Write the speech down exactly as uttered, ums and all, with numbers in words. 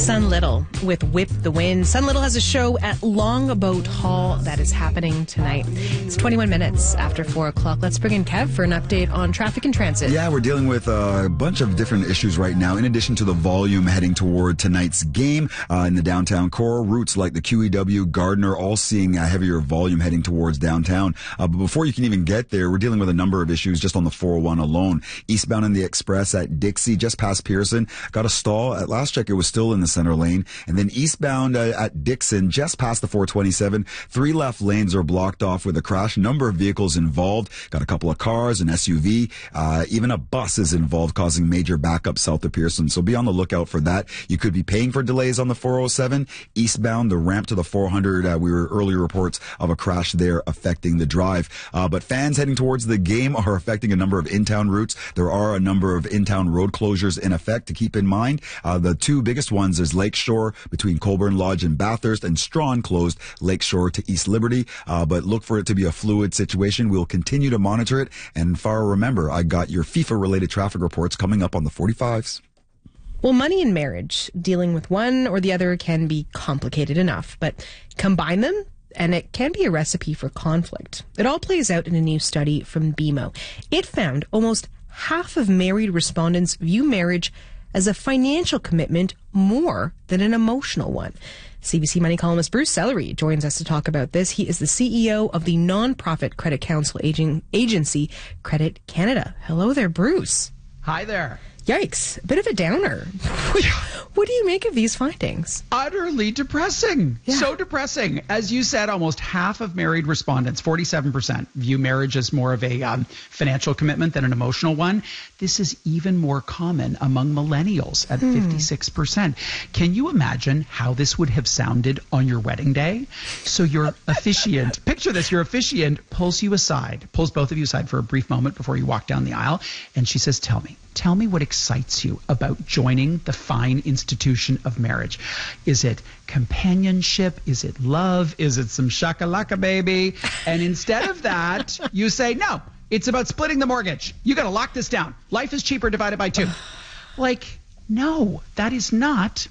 Sun Little with Whip the Wind. Sun Little has a show at Longboat Hall that is happening tonight. It's twenty-one minutes after four o'clock. Let's bring in Kev for an update on traffic and transit. Yeah, we're dealing with a bunch of different issues right now. In addition to the volume heading toward tonight's game uh, in the downtown core, routes like the Q E W, Gardner, all seeing a heavier volume heading towards downtown. Uh, but before you can even get there, we're dealing with a number of issues just on the four oh one alone. Eastbound in the Express at Dixie, just past Pearson, got a stall. At last check, it was still in the center lane. And then eastbound uh, at Dixon, just past the four twenty-seven, three left lanes are blocked off with a crash. Number of vehicles involved. Got a couple of cars, an S U V, uh, even a bus is involved, causing major backup south of Pearson. So be on the lookout for that. You could be paying for delays on the four oh seven. Eastbound, the ramp to the four hundred, uh, we were earlier reports of a crash there affecting the drive. Uh, but fans heading towards the game are affecting a number of in-town routes. There are a number of in-town road closures in effect to keep in mind. Uh, the two biggest ones is Lakeshore between Colburn Lodge and Bathurst, and Strawn closed Lakeshore to East Liberty. Uh, but look for it to be a fluid situation. We'll continue to monitor it. And far, remember, I got your FIFA-related traffic reports coming up on the forty-fives. Well, money and marriage, dealing with one or the other can be complicated enough, but combine them and it can be a recipe for conflict. It all plays out in a new study from B M O. It found almost half of married respondents view marriage as a financial commitment more than an emotional one. C B C Money columnist Bruce Sellery joins us to talk about this. He is the C E O of the nonprofit credit counsel aging agency Credit Canada. Hello there, Bruce. Hi there. Yikes, a bit of a downer. What, what do you make of these findings? Utterly depressing. Yeah. So depressing. As you said, almost half of married respondents, forty-seven percent, view marriage as more of a um, financial commitment than an emotional one. This is even more common among millennials at hmm. fifty-six percent. Can you imagine how this would have sounded on your wedding day? So your officiant, picture this, your officiant pulls you aside, pulls both of you aside for a brief moment before you walk down the aisle, and she says, tell me, Tell me what excites you about joining the fine institution of marriage. Is it companionship? Is it love? Is it some shakalaka, baby? And instead of that, you say, no, it's about splitting the mortgage. You got to lock this down. Life is cheaper divided by two. Like, no, that is not